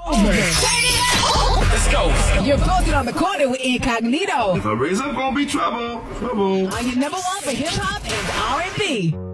over. Let's go. You're posted on the corner with Incognito. If I raise up, gonna be trouble. On your number one for hip hop and R&B.